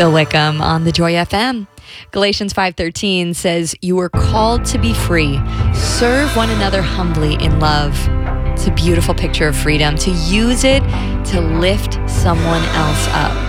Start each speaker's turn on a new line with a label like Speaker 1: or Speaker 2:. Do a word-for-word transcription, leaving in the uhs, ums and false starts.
Speaker 1: Phil Wickham on the Joy F M. Galatians five thirteen says, "You are called to be free. Serve one another humbly in love." It's a beautiful picture of freedom, to use it to lift someone else up.